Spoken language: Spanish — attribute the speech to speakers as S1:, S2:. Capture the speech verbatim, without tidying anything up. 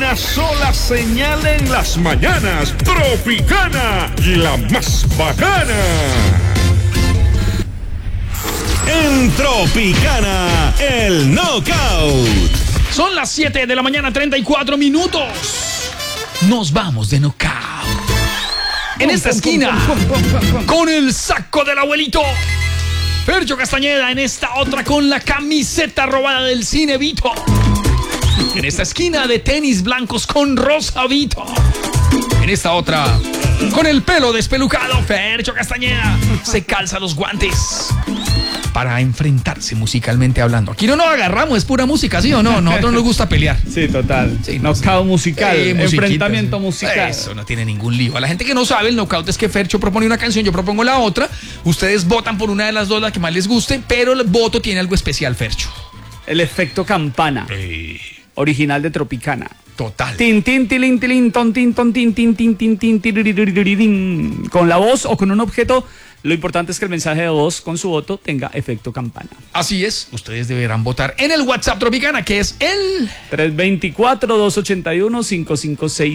S1: Una sola señal en las mañanas. Tropicana, la más bacana.
S2: En Tropicana, el knockout.
S3: Son las siete de la mañana, treinta y cuatro minutos. Nos vamos de knockout. En esta esquina, con el saco del abuelito, Fercho Castañeda. En esta otra, con la camiseta robada del cine, Vito. En esta esquina, de tenis blancos con rosa, Vito. En esta otra, con el pelo despelucado, Fercho Castañeda se calza los guantes para enfrentarse musicalmente hablando. Aquí no nos agarramos, es pura música, ¿sí o no? Nosotros nos gusta pelear.
S4: Sí, total.
S3: Sí, no,
S4: knockout musical,
S3: eh,
S4: enfrentamiento
S3: sí.
S4: musical.
S3: Eso no tiene ningún lío. A la gente que no sabe, el knockout es que Fercho propone una canción, yo propongo la otra. Ustedes votan por una de las dos, la que más les guste, pero el voto tiene algo especial, Fercho.
S4: El efecto campana.
S3: Ey.
S4: Original de Tropicana.
S3: Total.
S4: Tin, tin, tilín, tilín, ton, tin, ton, tin, tin, tin, tin, tin, tiririririn. Con la voz o con un objeto, lo importante es que el mensaje de voz con su voto tenga efecto campana.
S3: Así es, ustedes deberán votar en el WhatsApp Tropicana, que es el
S4: tres dos cuatro, dos ocho uno, cinco cinco seis